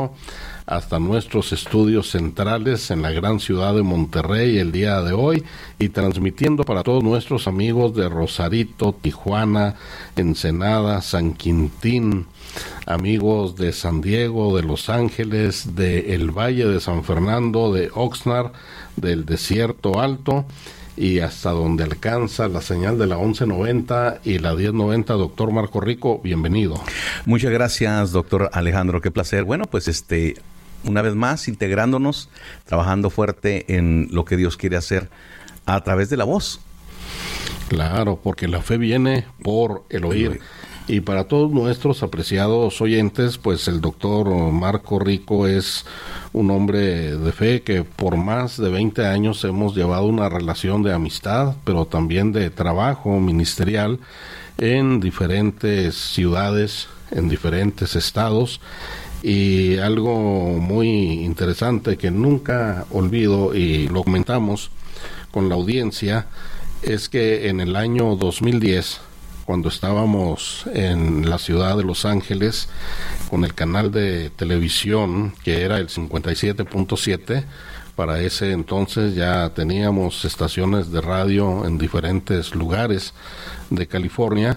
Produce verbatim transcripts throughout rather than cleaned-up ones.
hasta nuestros estudios centrales en la gran ciudad de Monterrey el día de hoy y transmitiendo para todos nuestros amigos de Rosarito, Tijuana, Ensenada, San Quintín, amigos de San Diego, de Los Ángeles, de el Valle de San Fernando, de Oxnard, del Desierto Alto y hasta donde alcanza la señal de la once noventa y la diez noventa. Doctor Marco Rico, bienvenido. Muchas gracias, doctor Alejandro, qué placer. Bueno, pues este, una vez más, integrándonos, trabajando fuerte en lo que Dios quiere hacer a través de la voz. Claro, porque la fe viene por el oír. Y para todos nuestros apreciados oyentes, pues el doctor Marco Rico es un hombre de fe que por más de veinte años hemos llevado una relación de amistad, pero también de trabajo ministerial en diferentes ciudades, en diferentes estados. Y algo muy interesante que nunca olvido y lo comentamos con la audiencia es que en el año dos mil diez, cuando estábamos en la ciudad de Los Ángeles con el canal de televisión que era el cincuenta y siete punto siete, para ese entonces ya teníamos estaciones de radio en diferentes lugares de California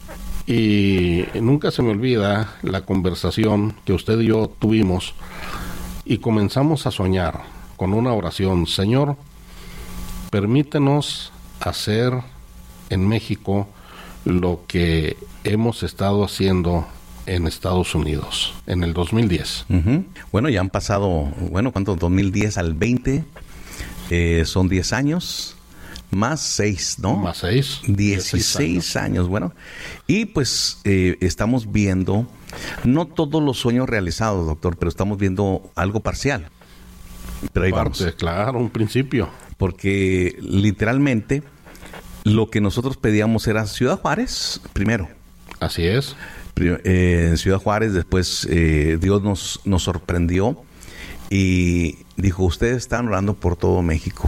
y nunca se me olvida la conversación que usted y yo tuvimos y comenzamos a soñar con una oración: Señor, permítenos hacer en México lo que hemos estado haciendo en Estados Unidos en el dos mil diez. Uh-huh. Bueno, ya han pasado, bueno, ¿cuánto? dos mil diez al veinte, eh, son diez años, más seis, ¿no? Más seis. dieciséis años. años, bueno. Y pues eh, estamos viendo, no todos los sueños realizados, doctor, pero estamos viendo algo parcial. Pero ahí Parte, vamos. Claro, un principio. Porque literalmente lo que nosotros pedíamos era Ciudad Juárez primero. Así es. Eh, en Ciudad Juárez, después eh, Dios nos, nos sorprendió y dijo: ustedes están orando por todo México.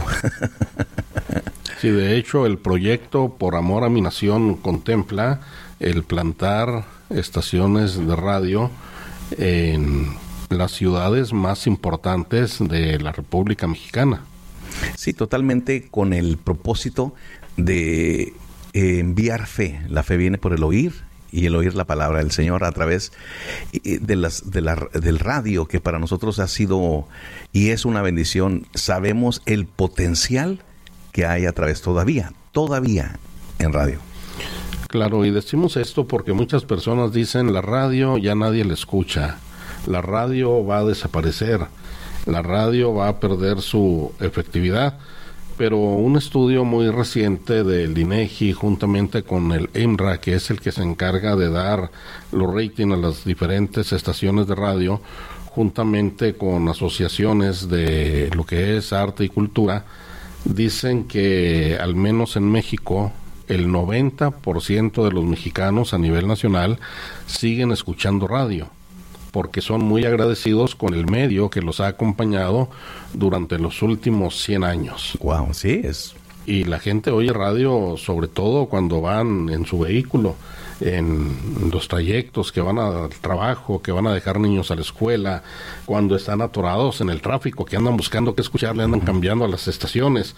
Sí, de hecho, el proyecto Por Amor a mi Nación contempla el plantar estaciones de radio en las ciudades más importantes de la República Mexicana. Sí, totalmente con el propósito de eh, enviar fe. La fe viene por el oír y el oír la palabra del Señor a través de las de la del radio, que para nosotros ha sido y es una bendición. Sabemos el potencial que hay a través todavía, todavía en radio. Claro, y decimos esto porque muchas personas dicen: la radio ya nadie la escucha, la radio va a desaparecer, la radio va a perder su efectividad. Pero un estudio muy reciente del INEGI juntamente con el EMRA, que es el que se encarga de dar los ratings a las diferentes estaciones de radio, juntamente con asociaciones de lo que es arte y cultura, dicen que al menos en México el noventa por ciento de los mexicanos a nivel nacional siguen escuchando radio, porque son muy agradecidos con el medio que los ha acompañado durante los últimos cien años. Wow, sí es. Y la gente oye radio sobre todo cuando van en su vehículo, en los trayectos que van al trabajo, que van a dejar niños a la escuela, cuando están atorados en el tráfico, que andan buscando qué escuchar, le andan cambiando a las estaciones.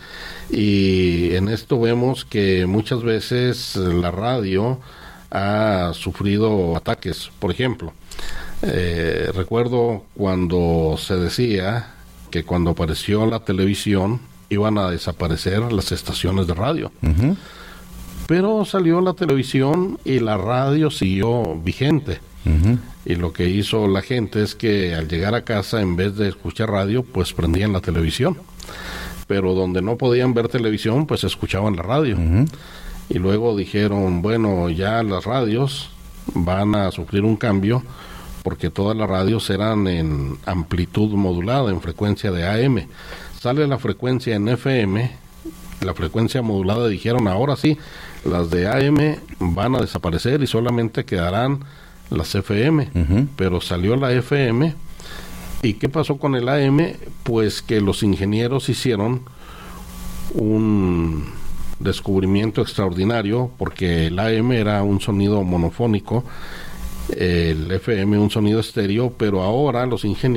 Y en esto vemos que muchas veces la radio ha sufrido ataques. Por ejemplo, Eh, recuerdo cuando se decía que cuando apareció la televisión iban a desaparecer las estaciones de radio. Uh-huh. Pero salió la televisión y la radio siguió vigente. Uh-huh. Y lo que hizo la gente es que al llegar a casa, en vez de escuchar radio, pues prendían la televisión. Pero donde no podían ver televisión, pues escuchaban la radio. Uh-huh. Y luego dijeron: bueno, ya las radios van a sufrir un cambio, porque todas las radios eran en amplitud modulada, en frecuencia de A M. Sale la frecuencia en F M, la frecuencia modulada, dijeron: ahora sí, las de A M van a desaparecer y solamente quedarán las F M. Uh-huh. Pero salió la F M, ¿y qué pasó con el A M? Pues que los ingenieros hicieron un descubrimiento extraordinario, porque el A M era un sonido monofónico, el F M un sonido estéreo, pero ahora los ingenieros